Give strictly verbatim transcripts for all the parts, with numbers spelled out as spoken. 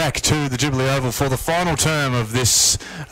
back to the Jubilee Oval for the final term of this,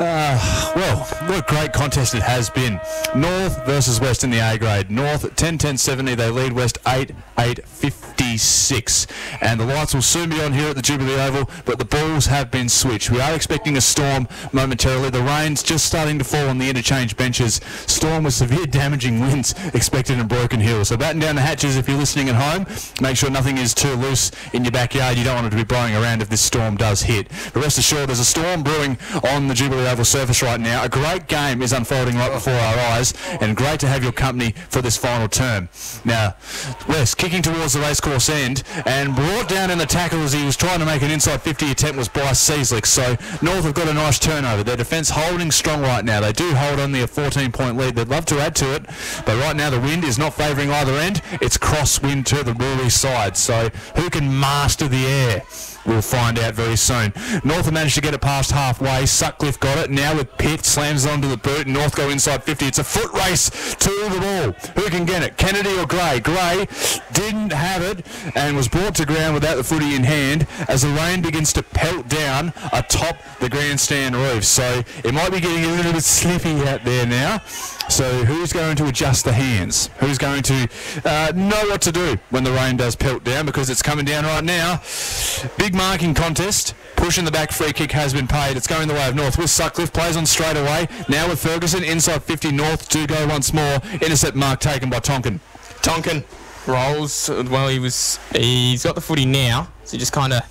uh, well, what a great contest it has been. North versus West in the A grade. North ten ten seventy, they lead West eight eight fifty-six. And the lights will soon be on here at the Jubilee Oval, but the balls have been switched. We are expecting a storm momentarily. The rain's just starting to fall on the interchange benches. Storm with severe damaging winds expected in Broken Hill. So batten down the hatches if you're listening at home. Make sure nothing is too loose in your backyard. You don't want it to be blowing around if this storm does hit. But rest assured, there's a storm brewing on the Jubilee Oval surface right now. A great game is unfolding right before our eyes, and great to have your company for this final term. Now, West kicking towards the racecourse end, and brought down in the tackle as he was trying to make an inside fifty attempt was Bryce Seaslick. So North have got a nice turnover. Their defence holding strong right now. They do hold only a fourteen point lead. They'd love to add to it, but right now the wind is not favouring either end. It's crosswind to the Brewery side. So who can master the air? We'll find out very soon. North have managed to get it past halfway. Sutcliffe got it. Now with Pitt, slams it onto the boot. North go inside fifty. It's a foot race to the ball. Who can get it? Kennedy or Gray? Gray didn't have it and was brought to ground without the footy in hand as the rain begins to pelt down atop the grandstand roof. So it might be getting a little bit slippy out there now. So who's going to adjust the hands? Who's going to uh, know what to do when the rain does pelt down, because it's coming down right now. Big marking contest. Push in the back, free kick has been paid. It's going the way of North with Sutcliffe. Plays on straight away. Now with Ferguson, inside fifty. North do go once more. Intercept mark taken by Tonkin. Tonkin rolls. Well, he was. He's got the footy now, so he just kind of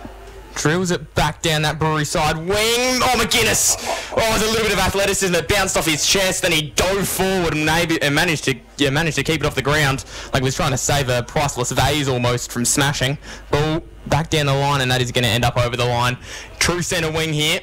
drills it back down that Brewery side wing. Oh, McGuinness! Oh, there's a little bit of athleticism that bounced off his chest, then he dove forward and maybe and managed to yeah managed to keep it off the ground, like he was trying to save a priceless vase almost from smashing. Ball back down the line, and that is going to end up over the line. True centre wing here.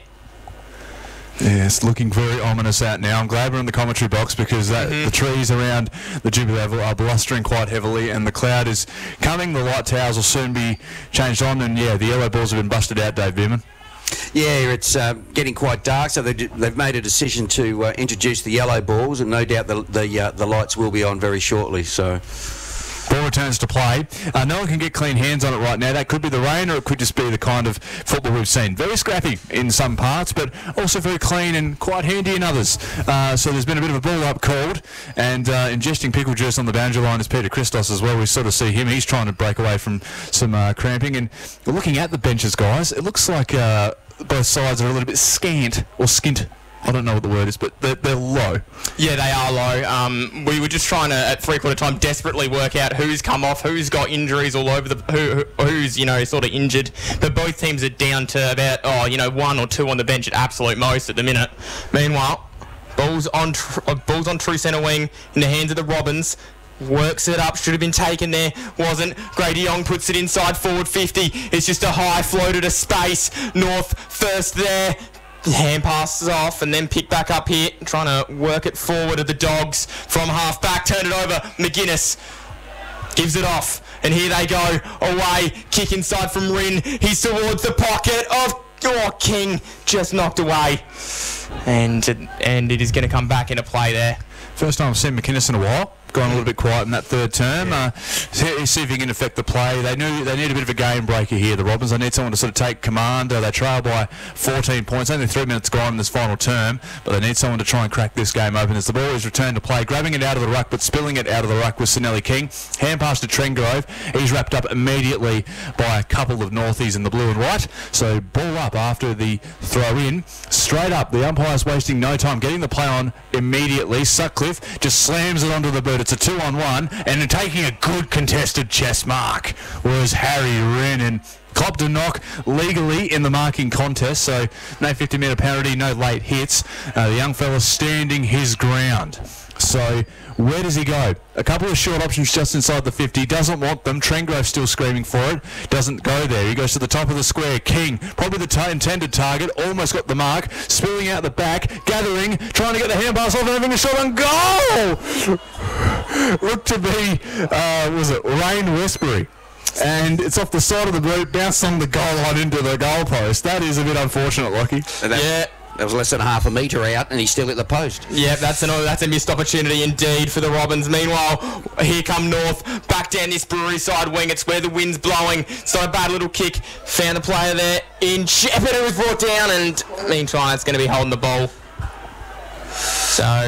Yeah, it's looking very ominous out now. I'm glad we're in the commentary box, because that, mm-hmm. the trees around the Jubilee Oval are blustering quite heavily, and the cloud is coming. The light towers will soon be changed on, and yeah, the yellow balls have been busted out, Dave Bierman. Yeah, it's uh, getting quite dark, so they d- they've made a decision to uh, introduce the yellow balls, and no doubt the the, uh, the lights will be on very shortly. So. Ball returns to play. Uh, no one can get clean hands on it right now. That could be the rain, or it could just be the kind of football we've seen. Very scrappy in some parts, but also very clean and quite handy in others. Uh, so there's been a bit of a ball-up called, and uh, ingesting pickle juice on the boundary line is Peter Christos as well. We sort of see him. He's trying to break away from some uh, cramping. And looking at the benches, guys, it looks like uh, both sides are a little bit scant or skint. I don't know what the word is, but they're, they're low. Yeah, they are low. Um, we were just trying to, at three-quarter time, desperately work out who's come off, who's got injuries all over the... Who, who, who's, you know, sort of injured. But both teams are down to about, oh, you know, one or two on the bench at absolute most at the minute. Meanwhile, ball's on, tr- uh, ball's on true centre wing in the hands of the Robins. Works it up, should have been taken there, wasn't. Grady Young puts it inside forward fifty. It's just a high floater to space. North first there. Hand passes off and then pick back up here, trying to work it forward of the Dogs from half back. Turn it over. McGuinness gives it off, and here they go away. Kick inside from Rin. He's towards the pocket of oh, King, just knocked away, and and it is going to come back into play there. First time I've seen McInnes in a while. Gone a little bit quiet in that third term. Yeah. Uh, see, see if he can affect the play. They knew they need a bit of a game breaker here, the Robins. They need someone to sort of take command. Uh, they trail by fourteen points. Only three minutes gone in this final term, but they need someone to try and crack this game open as the ball is returned to play. Grabbing it out of the ruck, but spilling it out of the ruck with Sinelli King. Hand pass to Trengrove. He's wrapped up immediately by a couple of Northies in the blue and white. So ball up after the throw in. Straight up. The umpire's wasting no time. Getting the play on immediately. Sutcliffe just slams it onto the boot. It's a two-on-one, and taking a good contested chest mark was Harry Wren, and copped a knock legally in the marking contest, so no fifty metre penalty, no late hits. Uh, the young fella standing his ground. So where does he go? A couple of short options just inside the fifty. Doesn't want them. Trengrove still screaming for it. Doesn't go there. He goes to the top of the square. King, probably the t- intended target. Almost got the mark. Spilling out the back. Gathering. Trying to get the hand pass off and having a shot on goal. Looked to be, uh, was it Rain Westbury? And it's off the side of the boot. Bounced on the goal line into the goal post. That is a bit unfortunate, Lockie. Yeah. That was less than half a metre out, and he's still at the post. Yeah, that's an that's a missed opportunity indeed for the Robins. Meanwhile, here come North, back down this Brewery side wing. It's where the wind's blowing. It's not a bad little kick. Found the player there in Shepherd, who was brought down, and meantime, it's going to be holding the ball. So,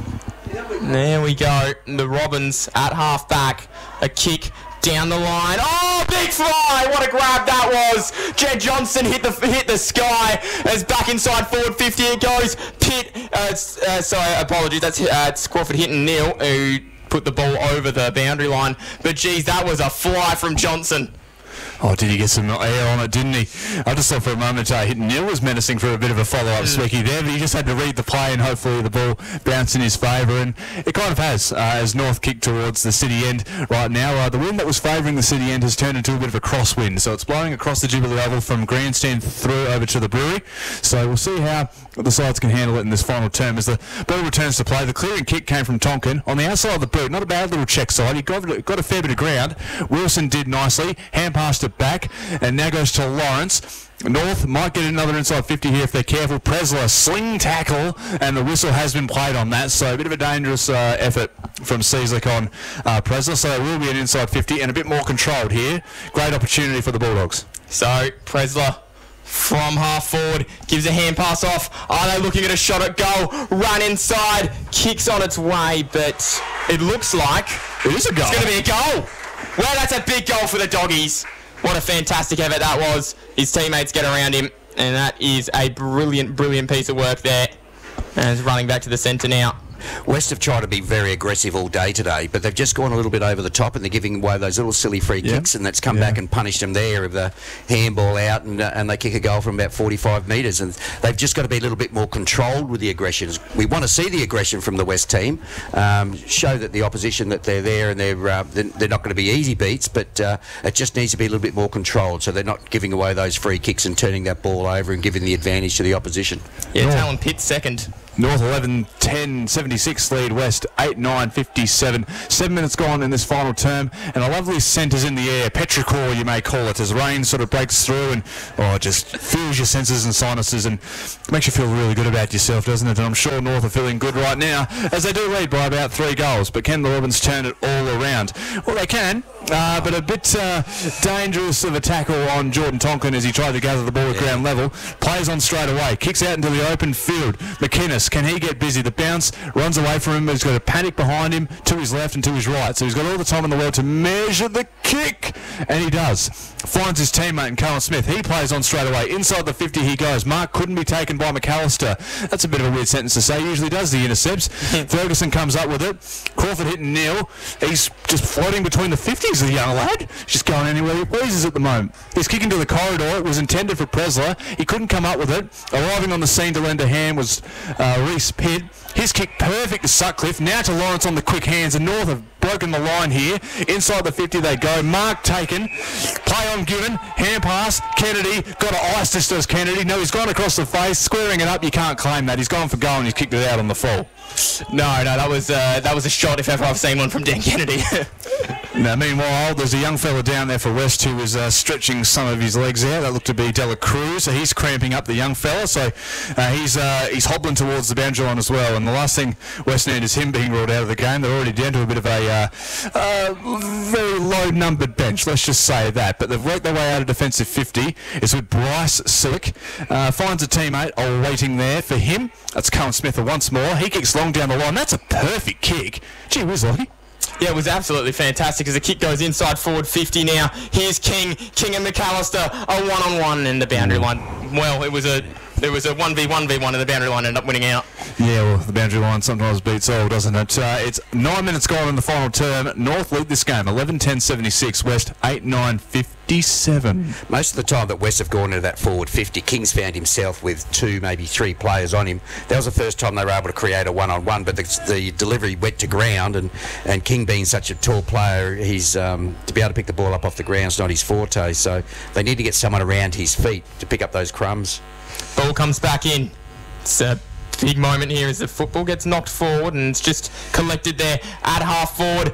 there we go. The Robins at half back. A kick down the line. Oh, big fly! What a grab that was! Jed Johnson hit the hit the sky as back inside forward fifty it goes. Pitt, uh, uh, sorry, apologies. That's uh, it's Crawford hitting Neil, who put the ball over the boundary line. But geez, that was a fly from Johnson. Oh, did he get some air on it, didn't he? I just thought for a moment uh, Neil was menacing for a bit of a follow-up mm. swicky there, but he just had to read the play and hopefully the ball bounced in his favour, and it kind of has, uh, as North kick towards the city end right now. Uh, the wind that was favouring the city end has turned into a bit of a crosswind, so it's blowing across the Jubilee Oval from Grandstand through over to the Brewery, so we'll see how the sides can handle it in this final term as the ball returns to play. The clearing kick came from Tonkin on the outside of the boot, not a bad little check side. He got, got a fair bit of ground. Wilson did nicely, hand passed it back, and now goes to Lawrence. North might get another inside fifty here if they're careful. Presler, sling tackle, and the whistle has been played on that, so a bit of a dangerous uh, effort from Cieslik on uh, Presler, so it will be an inside fifty and a bit more controlled here. Great opportunity for the Bulldogs. So, Presler from half forward gives a hand pass off. Are they looking at a shot at goal? Run inside, kicks on its way, but it looks like it is a goal. It's going to be a goal. Well, that's a big goal for the Doggies. What a fantastic effort that was. His teammates get around him, and that is a brilliant, brilliant piece of work there. And it's running back to the centre now. West have tried to be very aggressive all day today, but they've just gone a little bit over the top, and they're giving away those little silly free yeah. kicks, and that's come yeah. back and punished them there with the handball out, and uh, and they kick a goal from about forty-five metres, and they've just got to be a little bit more controlled with the aggressions. We want to see the aggression from the West team, um, show that the opposition that they're there and they're uh, they're not going to be easy beats, but uh, it just needs to be a little bit more controlled, so they're not giving away those free kicks and turning that ball over and giving the advantage to the opposition. Yeah, no. Talon Pitt second. North eleven ten seventy-six lead West eight nine fifty-seven. Seven minutes gone in this final term, and a lovely centres in the air, petrichor you may call it, as rain sort of breaks through and oh, just fills your senses and sinuses and makes you feel really good about yourself, doesn't it? And I'm sure North are feeling good right now as they do lead by about three goals. But can the Robins turn it all around? Well, they can, uh, but a bit uh, dangerous of a tackle on Jordan Tonkin as he tried to gather the ball at yeah. ground level. Plays on straight away, kicks out into the open field. McInnes, can he get busy? The bounce runs away from him, but he's got a panic behind him to his left and to his right, so he's got all the time in the world to measure the kick, and he does. Finds his teammate in Colin Smith. He plays on straight away. Inside the fifty he goes. Mark couldn't be taken by McAllister. That's a bit of a weird sentence to say. He usually does the intercepts. Ferguson comes up with it. Crawford hitting Neil. He's just floating between the fifties, the young lad. Just going anywhere he pleases at the moment. He's kicking to the corridor. It was intended for Presler. He couldn't come up with it. Arriving on the scene to lend a hand was uh, Reese Pitt. His kick perfect to Sutcliffe. Now to Lawrence on the quick hands. And North have broken the line here. Inside the fifty they go. Mark taken. Play on given. Hand pass. Kennedy. Got to ice this as Kennedy. No, he's gone across the face. Squaring it up. You can't claim that. He's gone for goal and he's kicked it out on the fall. No, no, that was uh, that was a shot if ever I've seen one from Dan Kennedy. Now, meanwhile, there's a young fella down there for West who was uh, stretching some of his legs out. That looked to be Dela Cruz, so he's cramping up the young fella. So uh, he's uh, he's hobbling towards the boundary line as well. And the last thing West need is him being ruled out of the game. They're already down to a bit of a uh, uh, very low-numbered bench, let's just say that. But they've worked their way out of defensive fifty. It's with Bryce Silic. Uh, finds a teammate waiting there for him. That's Colin Smith once more. He kicks long down the line. That's a perfect kick. Gee whiz, Lockie. Yeah, it was absolutely fantastic as the kick goes inside forward fifty now. Here's King, King and McAllister, a one-on-one in the boundary line. Well, it was a it was a one v one v one and the boundary line ended up winning out. Yeah, well, the boundary line sometimes beats all, doesn't it? Uh, it's nine minutes gone in the final term. North lead this game, eleven ten seventy-six. West eight nine fifty-seven. Most of the time that West have gone into that forward fifty, King's found himself with two, maybe three players on him. That was the first time they were able to create a one-on-one, but the, the delivery went to ground, and, and King being such a tall player, he's um, to be able to pick the ball up off the ground is not his forte, so they need to get someone around his feet to pick up those crumbs. Ball comes back in. It's a big moment here as the football gets knocked forward and it's just collected there at half forward.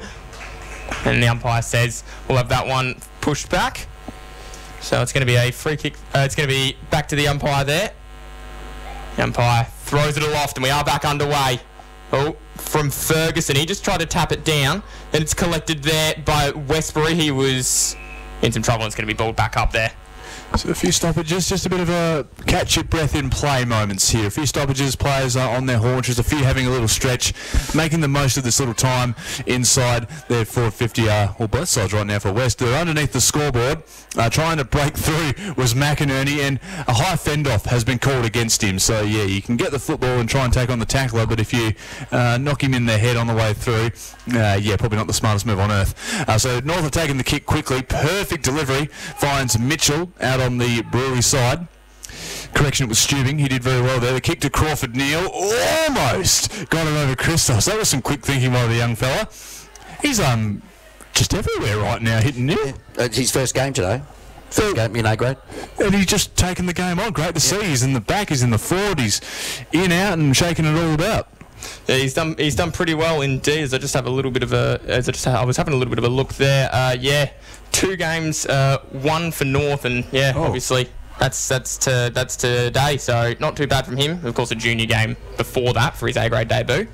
And the umpire says we'll have that one pushed back. So it's going to be a free kick. Uh, it's going to be back to the umpire there. Umpire throws it aloft and we are back underway. Oh, from Ferguson. He just tried to tap it down. Then it's collected there by Westbury. He was in some trouble and it's going to be balled back up there. So a few stoppages, just a bit of a catch your breath in play moments here. A few stoppages, players are on their haunches, a few having a little stretch, making the most of this little time inside their forward fifty, uh, well, both sides right now for West. They're underneath the scoreboard. Uh, trying to break through was McInerney, and a high fend-off has been called against him. So, yeah, you can get the football and try and take on the tackler, but if you uh, knock him in the head on the way through, uh, yeah, probably not the smartest move on earth. Uh, so North have taken the kick quickly. Perfect delivery. Finds Mitchell out on the Brewery side. Correction, it was Stubing. He did very well there. The kick to Crawford Neal. Almost got him over Christos. That was some quick thinking by the young fella. He's um just everywhere right now, hitting Neal. Yeah. It's his first game today. First game in A grade. And he's just taken the game on. Great to see. He's in the back, he's in the forward, he's in, out and shaking it all about. Yeah, he's done. He's done pretty well indeed. As I just have a little bit of a. As I just I was having a little bit of a look there. Uh, yeah, two games, uh, one for North, and yeah, oh. obviously that's that's to that's today. So not too bad from him. Of course, a junior game before that for his A grade debut.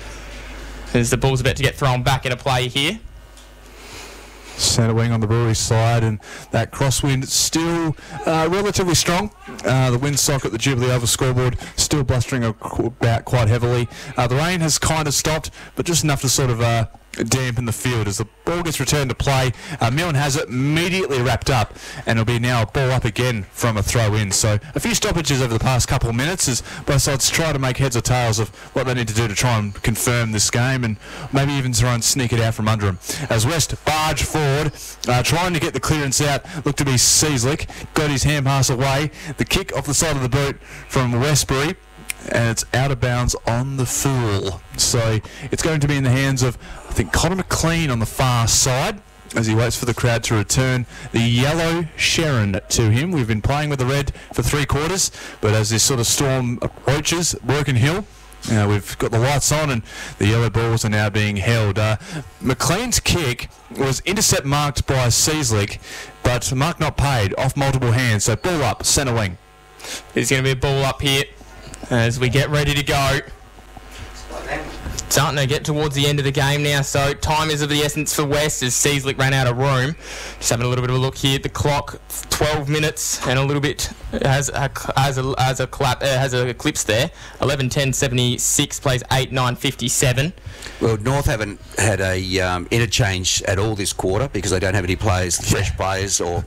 As the ball's about to get thrown back into play here. Centre wing on the Brewery side, and that crosswind still uh, relatively strong. Uh, the windsock at the Jubilee Oval scoreboard still blustering about quite heavily. Uh, the rain has kind of stopped, but just enough to sort of uh, dampen the field as the ball gets returned to play. Uh, Milne has it immediately wrapped up, and it'll be now a ball up again from a throw in. So a few stoppages over the past couple of minutes as both sides try to make heads or tails of what they need to do to try and confirm this game, and maybe even try and sneak it out from under them. As West barge forward, uh, trying to get the clearance out, looked to be Cieslik, got his hand pass away. The kick off the side of the boot from Westbury, and it's out of bounds on the full. So it's going to be in the hands of, I think, Connor McLean on the far side as he waits for the crowd to return the yellow Sharon to him. We've been playing with the red for three quarters, but as this sort of storm approaches Broken Hill, uh, we've got the lights on and the yellow balls are now being held. Uh, McLean's kick was intercept marked by Cieslik, but mark not paid, off multiple hands. So ball up, centre wing. There's going to be a ball up here as we get ready to go. Starting to get towards the end of the game now, so time is of the essence for West as Cieslik ran out of room. Just having a little bit of a look here at the clock, twelve minutes and a little bit has a has a has a clap uh, has a eclipse there. eleven ten seventy-six plays eight nine fifty-seven. Well, North haven't had a um, interchange at all this quarter because they don't have any players, fresh players or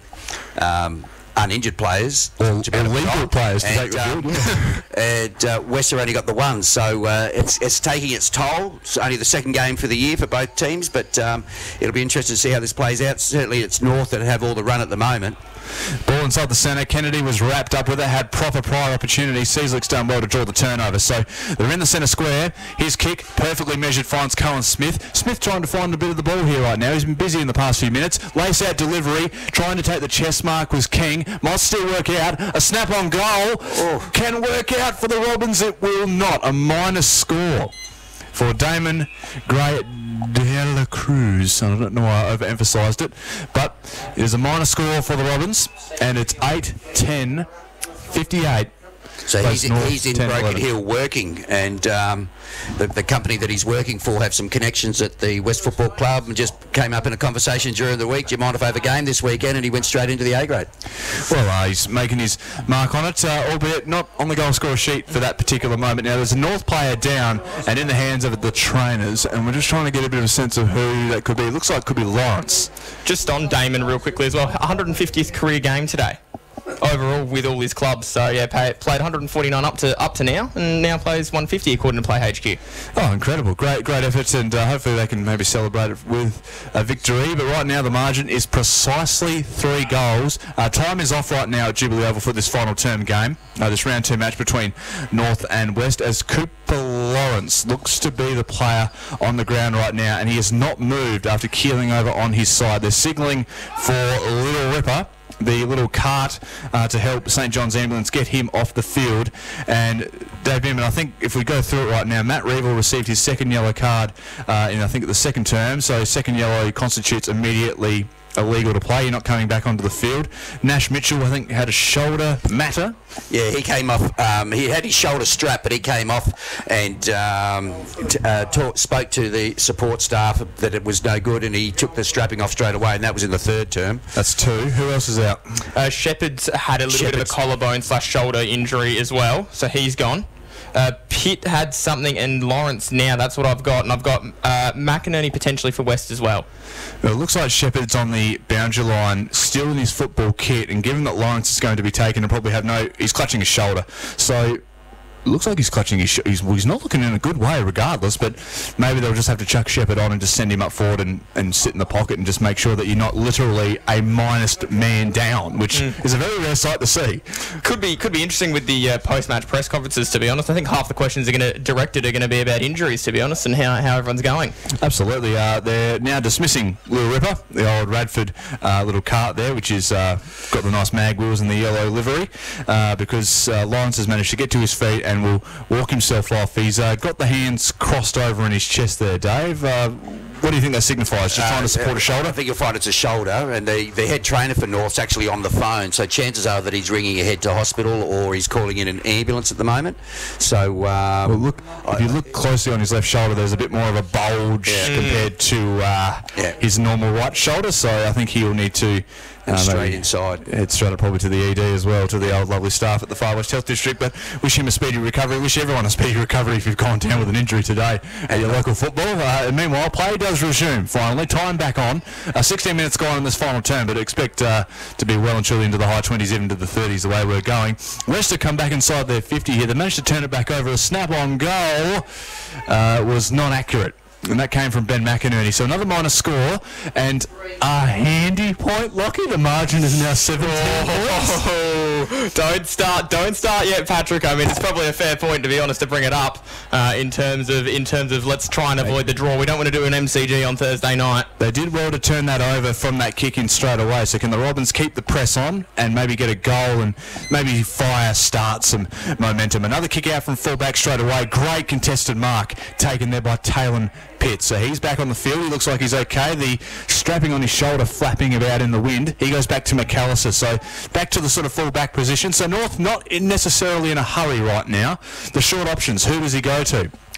um, uninjured players, or illegal players to and, take um, the field. and uh, West have only got the one, so uh, it's it's taking its toll. It's only the second game for the year for both teams, but um, it'll be interesting to see how this plays out. Certainly it's North that have all the run at the moment. Ball inside the centre. Kennedy was wrapped up with it, had proper prior opportunity. Cieslik's done well to draw the turnover. So they're in the centre square. His kick, perfectly measured, finds Cohen Smith. Smith trying to find a bit of the ball here right now. He's been busy in the past few minutes. Lace out delivery, trying to take the chest mark was King. Might still work out. A snap on goal. Oh. Can work out for the Robins. It will not. A minus score for Damon Gray de la Cruz. I don't know why I overemphasised it, but it is a minor score for the Robins, and it's eight ten fifty-eight. So he's, he's in Broken Hill working, and um, the, the company that he's working for have some connections at the West Football Club, and just came up in a conversation during the week. Do you mind if I have a game this weekend? And he went straight into the A grade. Well, uh, he's making his mark on it, uh, albeit not on the goal scorer sheet for that particular moment. Now, there's a North player down and in the hands of the trainers, and we're just trying to get a bit of a sense of who that could be. It looks like it could be Lawrence. Just on Damon real quickly as well, one hundred fiftieth career game today overall with all his clubs. So yeah, pay, played one hundred forty-nine up to up to now, and now plays one fifty according to Play H Q. Oh, incredible! Great, great efforts, and uh, hopefully they can maybe celebrate it with a victory. But right now the margin is precisely three goals. Uh, time is off right now at Jubilee Oval for this final term game. Uh, this round two match between North and West, as Cooper Lawrence looks to be the player on the ground right now, and he has not moved after keeling over on his side. They're signalling for Little Ripper, the little cart, uh, to help St John's Ambulance get him off the field. And Dave Bimman, I think if we go through it right now, Matt Reevil received his second yellow card uh, in, I think, the second term. So second yellow constitutes immediately illegal to play. You're not coming back onto the field. Nash Mitchell, I think, had a shoulder matter. Yeah, he came off. Um, he had his shoulder strap, but he came off and um, t- uh, talk, spoke to the support staff that it was no good, and he took the strapping off straight away, and that was in the third term. That's two. Who else is out? Uh, Shepherd's had a little Shepherd's. bit of a collarbone slash shoulder injury as well, so he's gone. Uh, Pitt had something, and Lawrence now. That's what I've got, and I've got uh, McInerney potentially for West as well. Well, it looks like Shepherd's on the boundary line, still in his football kit, and given that Lawrence is going to be taken and probably have no... He's clutching his shoulder. So... It looks like he's clutching his... Sh- he's, well, he's not looking in a good way regardless, but maybe they'll just have to chuck Shepherd on and just send him up forward and, and sit in the pocket and just make sure that you're not literally a minus man down, which mm. is a very rare sight to see. Could be could be interesting with the uh, post-match press conferences, to be honest. I think half the questions are going to directed are going to be about injuries, to be honest, and how, how everyone's going. Absolutely. Uh, they're now dismissing Little Ripper, the old Radford uh, little cart there, which is uh, got the nice mag wheels and the yellow livery, uh, because uh, Lawrence has managed to get to his feet and will walk himself off. He's uh, got the hands crossed over in his chest there, Dave. Uh, what do you think that signifies? Just uh, trying to support a shoulder? I think you'll find it's a shoulder, and the, the head trainer for North's actually on the phone, so chances are that he's ringing ahead to hospital or he's calling in an ambulance at the moment. So, um, well, look, if you look closely on his left shoulder, there's a bit more of a bulge yeah. compared to uh, yeah. his normal right shoulder, so I think he'll need to Uh, straight inside. Head straight up probably to the E D as well, to the old lovely staff at the Far West Health District. But wish him a speedy recovery. Wish everyone a speedy recovery if you've gone down with an injury today at your local football. Uh, and meanwhile, play does resume finally. Time back on. Uh, sixteen minutes gone in this final term, but expect uh, to be well and truly into the high twenties, even to the thirties the way we're going. Leicester come back inside their fifty here. They managed to turn it back over. A snap-on goal uh, was not accurate. And that came from Ben McInerney. So another minor score and a handy point, Lockie. The margin is now seventeen oh, points. Don't start, don't start yet, Patrick. I mean, it's probably a fair point, to be honest, to bring it up uh, in terms of in terms of let's try and avoid the draw. We don't want to do an M C G on Thursday night. They did well to turn that over from that kick in straight away. So can the Robins keep the press on and maybe get a goal and maybe fire start some momentum? Another kick out from fullback straight away. Great contested mark taken there by Taylor Pitt. So he's back on the field. He looks like he's okay. The strapping on his shoulder flapping about in the wind. He goes back to McAllister. So back to the sort of full-back position. So North not necessarily in a hurry right now. The short options, who does he go to?